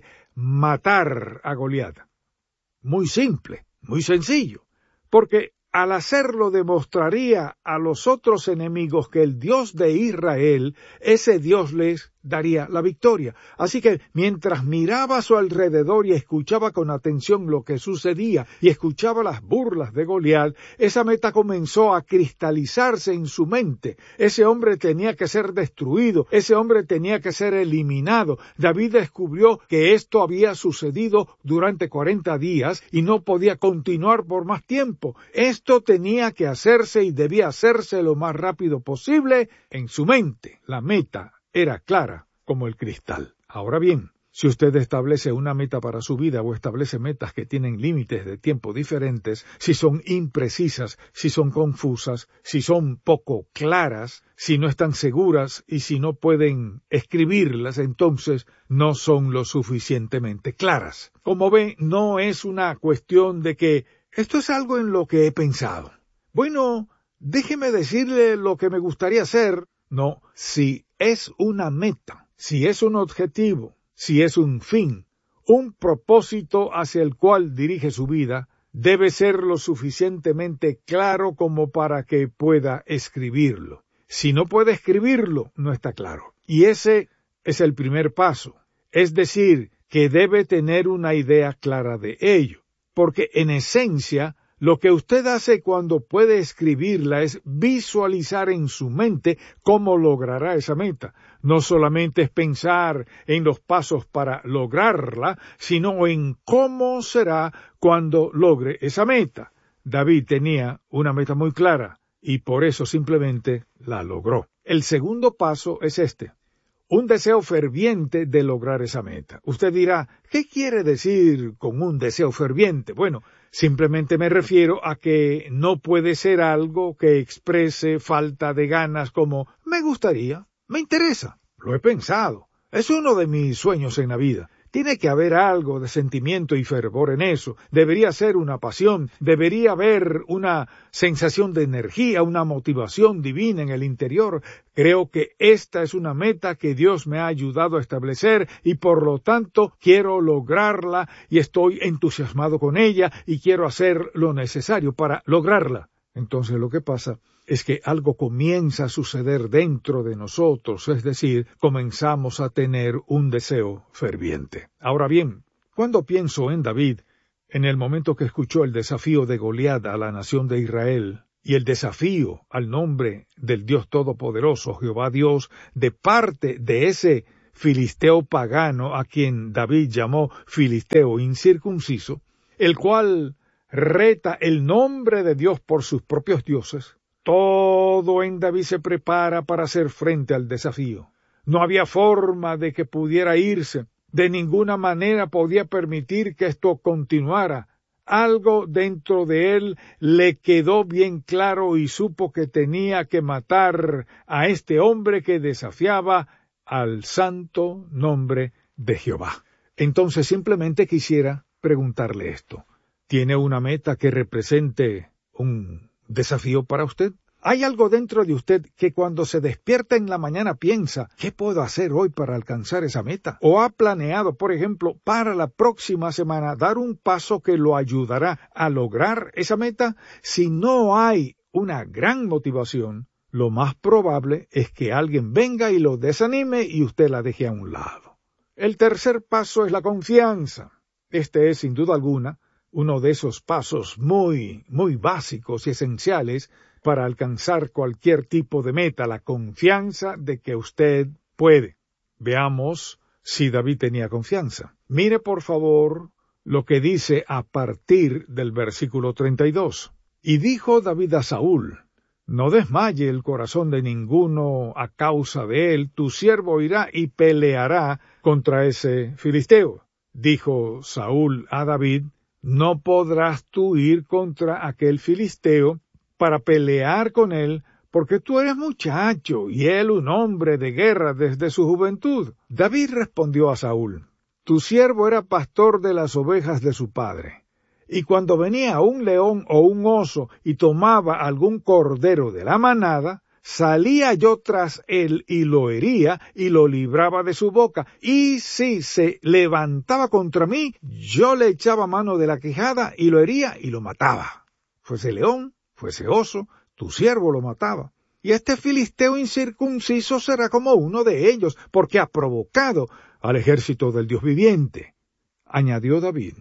matar a Goliat. Muy simple, muy sencillo, porque al hacerlo demostraría a los otros enemigos que el Dios de Israel, ese Dios les daría la victoria. Así que mientras miraba a su alrededor y escuchaba con atención lo que sucedía y escuchaba las burlas de Goliat, esa meta comenzó a cristalizarse en su mente. Ese hombre tenía que ser destruido, ese hombre tenía que ser eliminado. David descubrió que esto había sucedido durante cuarenta días y no podía continuar por más tiempo. Esto tenía que hacerse y debía hacerse lo más rápido posible en su mente. La meta era clara como el cristal. Ahora bien, si usted establece una meta para su vida o establece metas que tienen límites de tiempo diferentes, si son imprecisas, si son confusas, si son poco claras, si no están seguras y si no pueden escribirlas, entonces no son lo suficientemente claras. Como ve, no es una cuestión de que esto es algo en lo que he pensado. Bueno, déjeme decirle lo que me gustaría hacer. No, si es una meta, si es un objetivo, si es un fin, un propósito hacia el cual dirige su vida, debe ser lo suficientemente claro como para que pueda escribirlo. Si no puede escribirlo, no está claro. Y ese es el primer paso. Es decir, que debe tener una idea clara de ello. Porque en esencia, lo que usted hace cuando puede escribirla es visualizar en su mente cómo logrará esa meta. No solamente es pensar en los pasos para lograrla, sino en cómo será cuando logre esa meta. David tenía una meta muy clara y por eso simplemente la logró. El segundo paso es este. Un deseo ferviente de lograr esa meta. Usted dirá, ¿qué quiere decir con un deseo ferviente? Bueno, simplemente me refiero a que no puede ser algo que exprese falta de ganas como me gustaría, me interesa, lo he pensado, es uno de mis sueños en la vida. Tiene que haber algo de sentimiento y fervor en eso. Debería ser una pasión, debería haber una sensación de energía, una motivación divina en el interior. Creo que esta es una meta que Dios me ha ayudado a establecer y por lo tanto quiero lograrla y estoy entusiasmado con ella y quiero hacer lo necesario para lograrla. Entonces lo que pasa es que algo comienza a suceder dentro de nosotros, es decir, comenzamos a tener un deseo ferviente. Ahora bien, cuando pienso en David, en el momento que escuchó el desafío de Goliat a la nación de Israel, y el desafío al nombre del Dios Todopoderoso, Jehová Dios, de parte de ese filisteo pagano a quien David llamó filisteo incircunciso, el cual reta el nombre de Dios por sus propios dioses, todo en David se prepara para hacer frente al desafío. No había forma de que pudiera irse. De ninguna manera podía permitir que esto continuara. Algo dentro de él le quedó bien claro y supo que tenía que matar a este hombre que desafiaba al santo nombre de Jehová. Entonces simplemente quisiera preguntarle esto. ¿Tiene una meta que represente un desafío para usted? ¿Hay algo dentro de usted que cuando se despierta en la mañana piensa, ¿qué puedo hacer hoy para alcanzar esa meta? ¿O ha planeado, por ejemplo, para la próxima semana dar un paso que lo ayudará a lograr esa meta? Si no hay una gran motivación, lo más probable es que alguien venga y lo desanime y usted la deje a un lado. El tercer paso es la confianza. Este es, sin duda alguna, uno de esos pasos muy, muy básicos y esenciales para alcanzar cualquier tipo de meta, la confianza de que usted puede. Veamos si David tenía confianza. Mire, por favor, lo que dice a partir del versículo treinta y dos. Y dijo David a Saúl, no desmaye el corazón de ninguno a causa de él, tu siervo irá y peleará contra ese filisteo. Dijo Saúl a David, no podrás tú ir contra aquel filisteo para pelear con él, porque tú eres muchacho y él un hombre de guerra desde su juventud. David respondió a Saúl, tu siervo era pastor de las ovejas de su padre, y cuando venía un león o un oso y tomaba algún cordero de la manada, salía yo tras él y lo hería y lo libraba de su boca, y si se levantaba contra mí, yo le echaba mano de la quijada y lo hería y lo mataba. Fuese león, fuese oso, tu siervo lo mataba. Y este filisteo incircunciso será como uno de ellos, porque ha provocado al ejército del Dios viviente. Añadió David,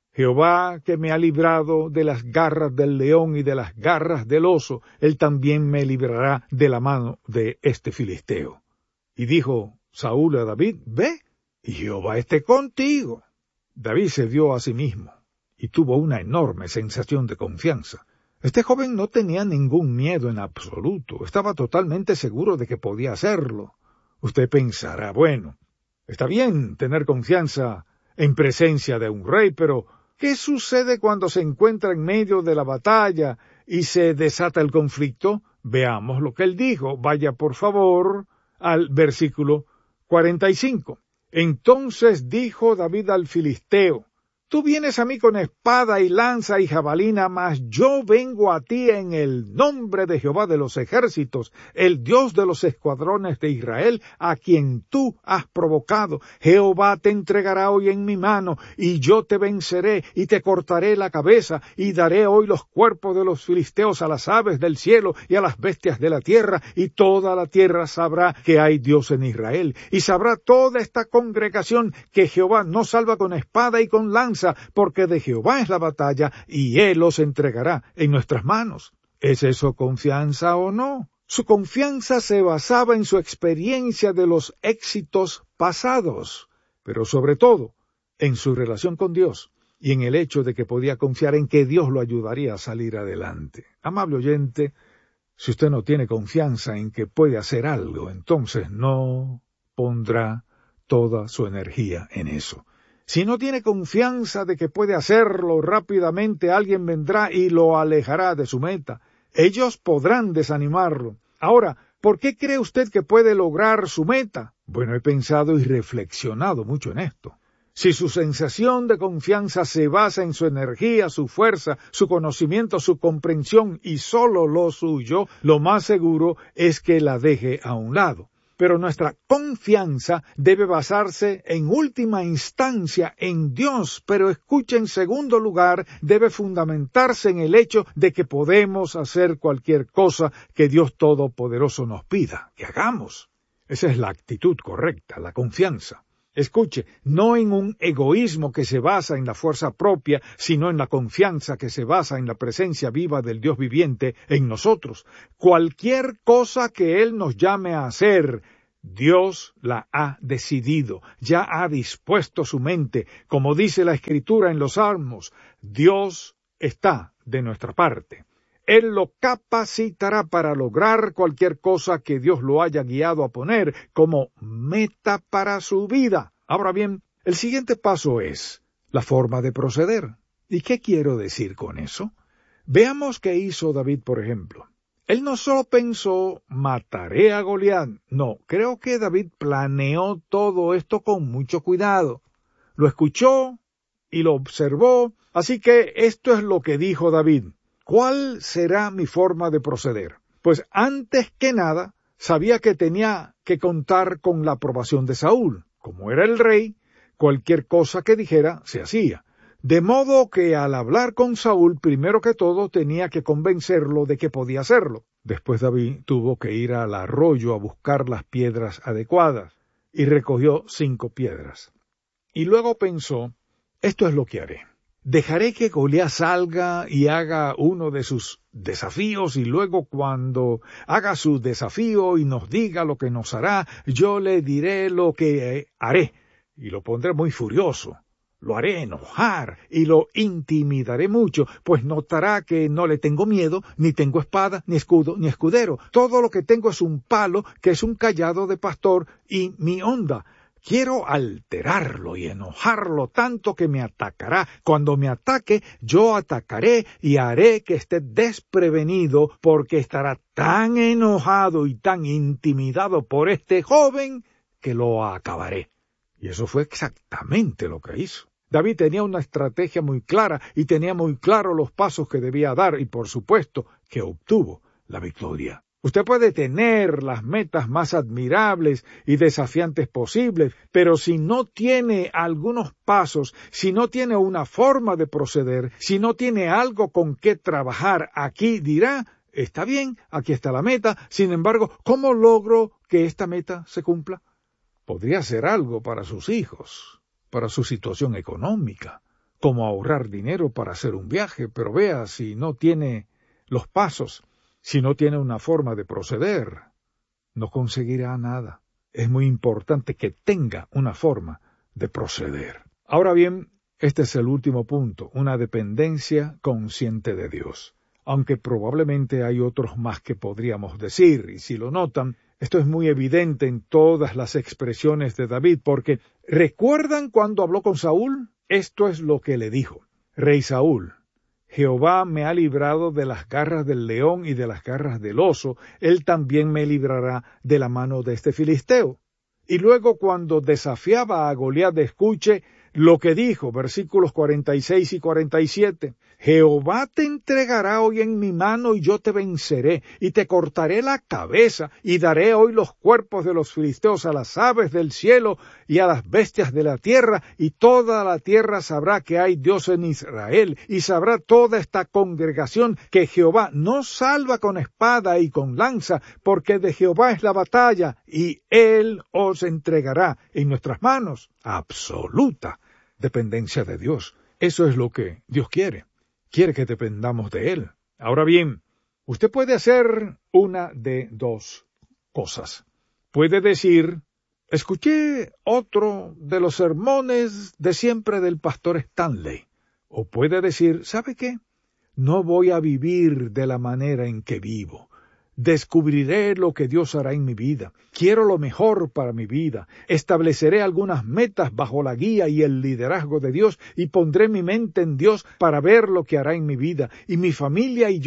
Jehová que me ha librado de las garras del león y de las garras del oso, él también me librará de la mano de este filisteo. Y dijo Saúl a David, ve, y Jehová esté contigo. David se dio a sí mismo, y tuvo una enorme sensación de confianza. Este joven no tenía ningún miedo en absoluto, estaba totalmente seguro de que podía hacerlo. Usted pensará, bueno, está bien tener confianza en presencia de un rey, pero ¿qué sucede cuando se encuentra en medio de la batalla y se desata el conflicto? Veamos lo que él dijo. Vaya, por favor, al versículo cuarenta y cinco. Entonces dijo David al filisteo, tú vienes a mí con espada y lanza y jabalina, mas yo vengo a ti en el nombre de Jehová de los ejércitos, el Dios de los escuadrones de Israel, a quien tú has provocado. Jehová te entregará hoy en mi mano, y yo te venceré, y te cortaré la cabeza, y daré hoy los cuerpos de los filisteos a las aves del cielo y a las bestias de la tierra, y toda la tierra sabrá que hay Dios en Israel, y sabrá toda esta congregación que Jehová no salva con espada y con lanza, porque de Jehová es la batalla, y Él los entregará en nuestras manos. ¿Es eso confianza o no? Su confianza se basaba en su experiencia de los éxitos pasados, pero sobre todo en su relación con Dios, y en el hecho de que podía confiar en que Dios lo ayudaría a salir adelante. Amable oyente, si usted no tiene confianza en que puede hacer algo, entonces no pondrá toda su energía en eso. Si no tiene confianza de que puede hacerlo rápidamente, alguien vendrá y lo alejará de su meta. Ellos podrán desanimarlo. Ahora, ¿por qué cree usted que puede lograr su meta? Bueno, he pensado y reflexionado mucho en esto. Si su sensación de confianza se basa en su energía, su fuerza, su conocimiento, su comprensión y solo lo suyo, lo más seguro es que la deje a un lado. Pero nuestra confianza debe basarse en última instancia en Dios, pero escuche, en segundo lugar, debe fundamentarse en el hecho de que podemos hacer cualquier cosa que Dios Todopoderoso nos pida que hagamos. Esa es la actitud correcta, la confianza. Escuche, no en un egoísmo que se basa en la fuerza propia, sino en la confianza que se basa en la presencia viva del Dios viviente en nosotros. Cualquier cosa que Él nos llame a hacer, Dios la ha decidido, ya ha dispuesto su mente. Como dice la Escritura en los Salmos, Dios está de nuestra parte. Él lo capacitará para lograr cualquier cosa que Dios lo haya guiado a poner como meta para su vida. Ahora bien, el siguiente paso es la forma de proceder. ¿Y qué quiero decir con eso? Veamos qué hizo David, por ejemplo. Él no solo pensó, mataré a Goliat. No, creo que David planeó todo esto con mucho cuidado. Lo escuchó y lo observó. Así que esto es lo que dijo David. ¿Cuál será mi forma de proceder? Pues antes que nada, sabía que tenía que contar con la aprobación de Saúl. Como era el rey, cualquier cosa que dijera se hacía. De modo que al hablar con Saúl, primero que todo tenía que convencerlo de que podía hacerlo. Después David tuvo que ir al arroyo a buscar las piedras adecuadas, y recogió cinco piedras. Y luego pensó, esto es lo que haré. Dejaré que Goliat salga y haga uno de sus desafíos, y luego cuando haga su desafío y nos diga lo que nos hará, yo le diré lo que haré, y lo pondré muy furioso. Lo haré enojar y lo intimidaré mucho, pues notará que no le tengo miedo, ni tengo espada, ni escudo, ni escudero. Todo lo que tengo es un palo, que es un cayado de pastor, y mi honda. Quiero alterarlo y enojarlo tanto que me atacará. Cuando me ataque, yo atacaré y haré que esté desprevenido, porque estará tan enojado y tan intimidado por este joven que lo acabaré. Y eso fue exactamente lo que hizo. David tenía una estrategia muy clara y tenía muy claro los pasos que debía dar, y por supuesto que obtuvo la victoria. Usted puede tener las metas más admirables y desafiantes posibles, pero si no tiene algunos pasos, si no tiene una forma de proceder, si no tiene algo con qué trabajar, aquí dirá, está bien, aquí está la meta, sin embargo, ¿cómo logro que esta meta se cumpla? Podría hacer algo para sus hijos, para su situación económica, como ahorrar dinero para hacer un viaje, pero vea, si no tiene los pasos, si no tiene una forma de proceder, no conseguirá nada. Es muy importante que tenga una forma de proceder. Ahora bien, este es el último punto, una dependencia consciente de Dios. Aunque probablemente hay otros más que podríamos decir, y si lo notan, esto es muy evidente en todas las expresiones de David, porque ¿recuerdan cuando habló con Saúl? Esto es lo que le dijo. Rey Saúl, Jehová me ha librado de las garras del león y de las garras del oso, él también me librará de la mano de este filisteo. Y luego cuando desafiaba a Goliat, escuche lo que dijo, versículos cuarenta y seis y cuarenta y siete. Jehová te entregará hoy en mi mano y yo te venceré, y te cortaré la cabeza, y daré hoy los cuerpos de los filisteos a las aves del cielo y a las bestias de la tierra, y toda la tierra sabrá que hay Dios en Israel, y sabrá toda esta congregación que Jehová no salva con espada y con lanza, porque de Jehová es la batalla, y Él os entregará en nuestras manos. Absoluta dependencia de Dios. Eso es lo que Dios quiere. Quiere que dependamos de Él. Ahora bien, usted puede hacer una de dos cosas. Puede decir, escuché otro de los sermones de siempre del pastor Stanley. O puede decir, ¿sabe qué? No voy a vivir de la manera en que vivo. Descubriré lo que Dios hará en mi vida. Quiero lo mejor para mi vida. Estableceré algunas metas bajo la guía y el liderazgo de Dios y pondré mi mente en Dios para ver lo que hará en mi vida. Y mi familia y yo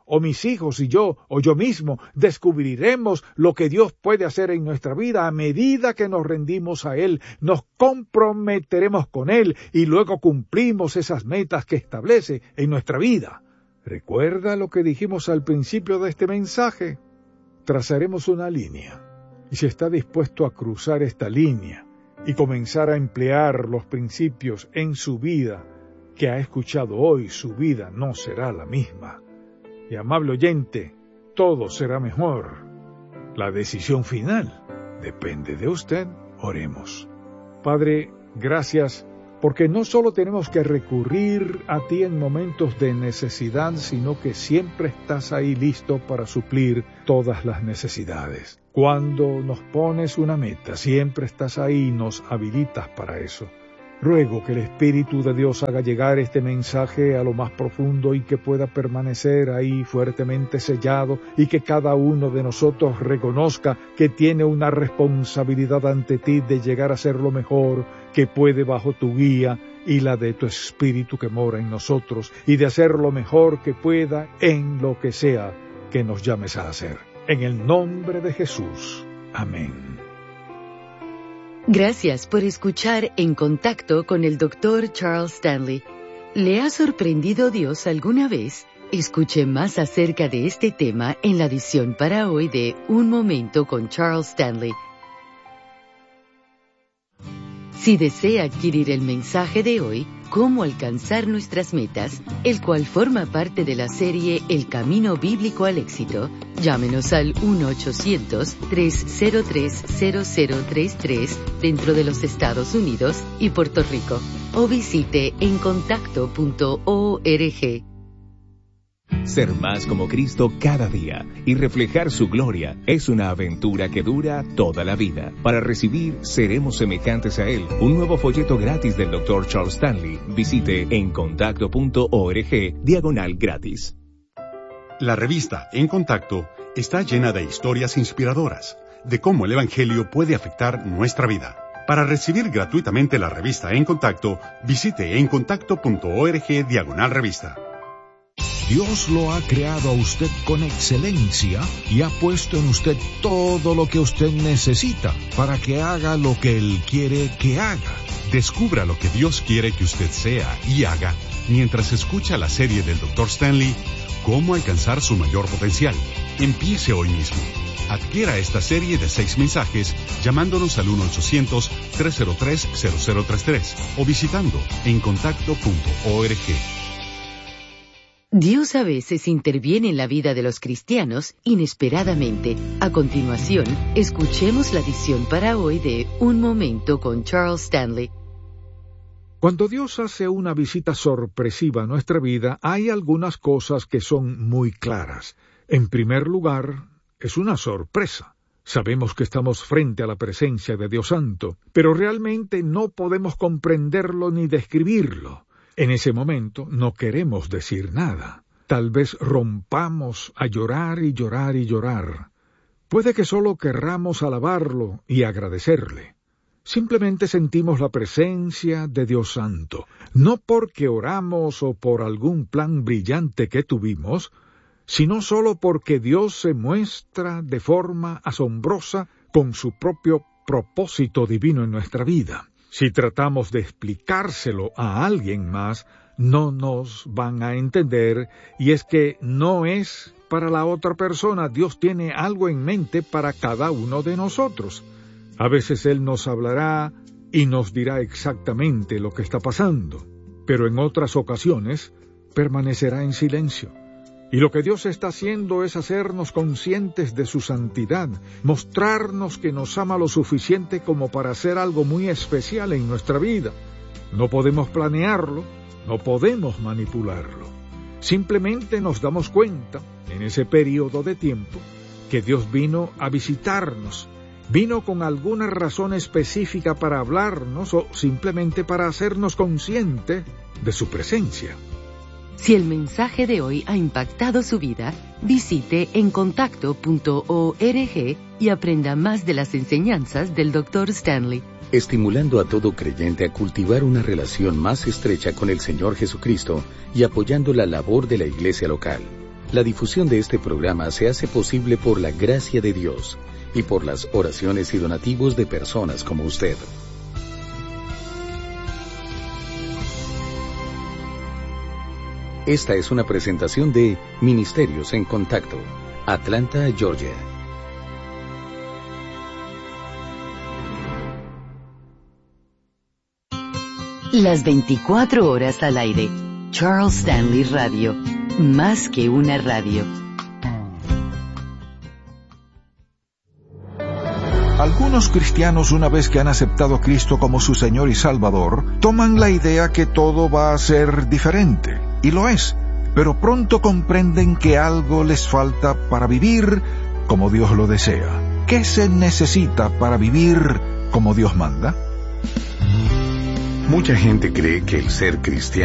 o mis hijos y yo, o yo mismo, descubriremos lo que Dios puede hacer en nuestra vida a medida que nos rendimos a Él, nos comprometeremos con Él y luego cumplimos esas metas que establece en nuestra vida. ¿Recuerda lo que dijimos al principio de este mensaje? Trazaremos una línea, y si está dispuesto a cruzar esta línea y comenzar a emplear los principios en su vida que ha escuchado hoy, su vida no será la misma. Y amable oyente, todo será mejor. La decisión final depende de usted. Oremos. Padre, gracias, porque no solo tenemos que recurrir a ti en momentos de necesidad, sino que siempre estás ahí listo para suplir todas las necesidades. Cuando nos pones una meta, siempre estás ahí y nos habilitas para eso. Ruego que el Espíritu de Dios haga llegar este mensaje a lo más profundo y que pueda permanecer ahí fuertemente sellado y que cada uno de nosotros reconozca que tiene una responsabilidad ante ti de llegar a ser lo mejor que puede bajo tu guía y la de tu Espíritu que mora en nosotros y de hacer lo mejor que pueda en lo que sea que nos llames a hacer. En el nombre de Jesús. Amén. Gracias por escuchar En Contacto con el doctor Charles Stanley. ¿Le ha sorprendido Dios alguna vez? Escuche más acerca de este tema en la edición para hoy de Un Momento con Charles Stanley. Si desea adquirir el mensaje de hoy, Cómo alcanzar nuestras metas, el cual forma parte de la serie El Camino Bíblico al Éxito, llámenos al uno ochocientos, tres cero tres, cero cero tres tres dentro de los Estados Unidos y Puerto Rico, o visite en contacto punto org. Ser más como Cristo cada día y reflejar su gloria es una aventura que dura toda la vida. Para recibir Seremos Semejantes a Él, un nuevo folleto gratis del doctor Charles Stanley, visite en contacto punto org diagonal gratis. La revista En Contacto está llena de historias inspiradoras de cómo el Evangelio puede afectar nuestra vida. Para recibir gratuitamente la revista En Contacto, visite en contacto punto org diagonal revista. Dios lo ha creado a usted con excelencia y ha puesto en usted todo lo que usted necesita para que haga lo que Él quiere que haga. Descubra lo que Dios quiere que usted sea y haga mientras escucha la serie del doctor Stanley, Cómo alcanzar su mayor potencial. Empiece hoy mismo. Adquiera esta serie de seis mensajes llamándonos al uno ochocientos, tres cero tres, cero cero tres tres o visitando en contacto punto org. Dios a veces interviene en la vida de los cristianos inesperadamente. A continuación, escuchemos la edición para hoy de Un Momento con Charles Stanley. Cuando Dios hace una visita sorpresiva a nuestra vida, hay algunas cosas que son muy claras. En primer lugar, es una sorpresa. Sabemos que estamos frente a la presencia de Dios Santo, pero realmente no podemos comprenderlo ni describirlo. En ese momento no queremos decir nada. Tal vez rompamos a llorar y llorar y llorar. Puede que solo querramos alabarlo y agradecerle. Simplemente sentimos la presencia de Dios Santo, no porque oramos o por algún plan brillante que tuvimos, sino solo porque Dios se muestra de forma asombrosa con su propio propósito divino en nuestra vida. Si tratamos de explicárselo a alguien más, no nos van a entender, y es que no es para la otra persona. Dios tiene algo en mente para cada uno de nosotros. A veces Él nos hablará y nos dirá exactamente lo que está pasando, pero en otras ocasiones permanecerá en silencio. Y lo que Dios está haciendo es hacernos conscientes de su santidad, mostrarnos que nos ama lo suficiente como para hacer algo muy especial en nuestra vida. No podemos planearlo, no podemos manipularlo. Simplemente nos damos cuenta, en ese periodo de tiempo, que Dios vino a visitarnos, vino con alguna razón específica para hablarnos o simplemente para hacernos conscientes de su presencia. Si el mensaje de hoy ha impactado su vida, visite en contacto punto org y aprenda más de las enseñanzas del doctor Stanley. Estimulando a todo creyente a cultivar una relación más estrecha con el Señor Jesucristo y apoyando la labor de la iglesia local. La difusión de este programa se hace posible por la gracia de Dios y por las oraciones y donativos de personas como usted. Esta es una presentación de Ministerios en Contacto, Atlanta, Georgia. Las veinticuatro horas al aire. Charles Stanley Radio. Más que una radio. Algunos cristianos, una vez que han aceptado a Cristo como su Señor y Salvador, toman la idea que todo va a ser diferente. Y lo es. Pero pronto comprenden que algo les falta para vivir como Dios lo desea. ¿Qué se necesita para vivir como Dios manda? Mucha gente cree que el ser cristiano